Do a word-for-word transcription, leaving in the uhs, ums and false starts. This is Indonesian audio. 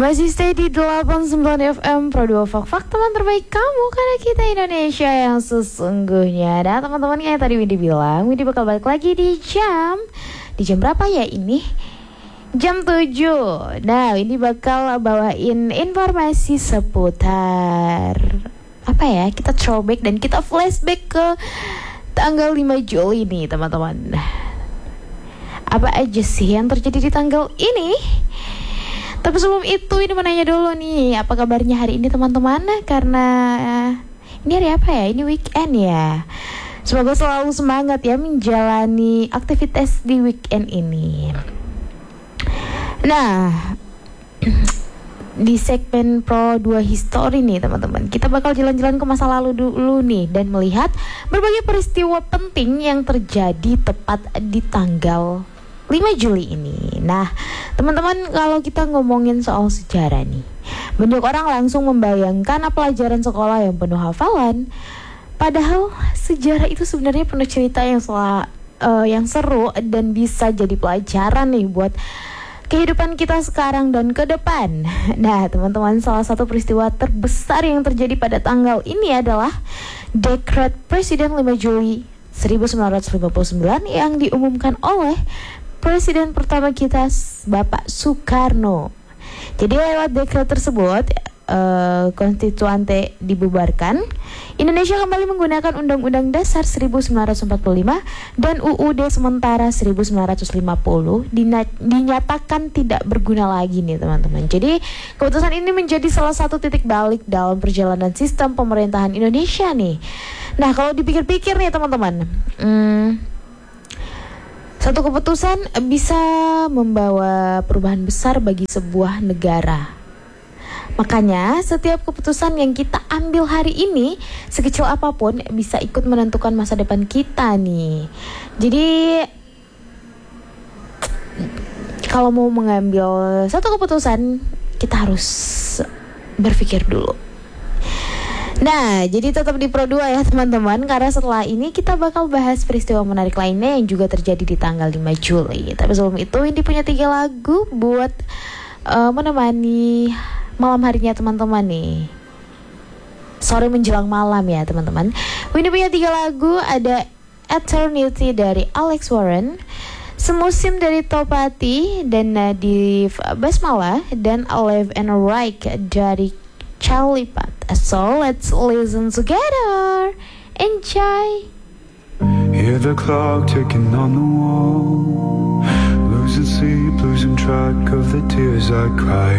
Masih stay di delapan puluh sembilan F M Pro dua Fak-Fak, teman terbaik kamu, karena kita Indonesia yang sesungguhnya. Dan teman-teman, kayak tadi Windy bilang, Windy bakal balik lagi di jam Di jam berapa ya ini? Jam tujuh. Nah, Windy bakal bawain informasi seputar apa ya, kita throwback dan kita flashback ke tanggal lima Juli nih teman-teman. Apa aja sih yang terjadi di tanggal ini? Tapi sebelum itu, ini mau nanya dulu nih, apa kabarnya hari ini teman-teman? Karena ini hari apa ya? Ini weekend ya. Semoga selalu semangat ya menjalani aktivitas di weekend ini. Nah, di segmen Pro dua History nih teman-teman, kita bakal jalan-jalan ke masa lalu dulu nih dan melihat berbagai peristiwa penting yang terjadi tepat di tanggal lima Juli ini. Nah, teman-teman, kalau kita ngomongin soal sejarah nih, banyak orang langsung membayangkan pelajaran sekolah yang penuh hafalan. Padahal sejarah itu sebenarnya penuh cerita yang sel- uh, yang seru dan bisa jadi pelajaran nih buat kehidupan kita sekarang dan ke depan. Nah, teman-teman, salah satu peristiwa terbesar yang terjadi pada tanggal ini adalah Dekret Presiden lima Juli seribu sembilan ratus lima puluh sembilan yang diumumkan oleh Presiden pertama kita, Bapak Soekarno. Jadi lewat dekret tersebut, uh, konstituante dibubarkan. Indonesia kembali menggunakan Undang-Undang Dasar seribu sembilan ratus empat puluh lima dan U U D sementara seribu sembilan ratus lima puluh dina- dinyatakan tidak berguna lagi nih teman-teman. Jadi keputusan ini menjadi salah satu titik balik dalam perjalanan sistem pemerintahan Indonesia nih. Nah, kalau dipikir-pikir nih teman-teman, hmm, satu keputusan bisa membawa perubahan besar bagi sebuah negara. Makanya setiap keputusan yang kita ambil hari ini, sekecil apapun, bisa ikut menentukan masa depan kita nih. Jadi kalau mau mengambil satu keputusan, kita harus berpikir dulu. Nah, jadi tetap di Pro dua ya teman-teman, karena setelah ini kita bakal bahas peristiwa menarik lainnya yang juga terjadi di tanggal lima Juli. Tapi sebelum itu, Windy punya tiga lagu buat uh, menemani malam harinya teman-teman nih. Sore menjelang malam ya teman-teman. Windy punya tiga lagu, ada Eternity dari Alex Warren, Semusim dari Topati dan Nadif Basmala, dan Alive and Right dari Charlie Puth. So let's listen together. Enjoy. Hear the clock ticking on the wall, losing sleep, losing track of the tears I cry.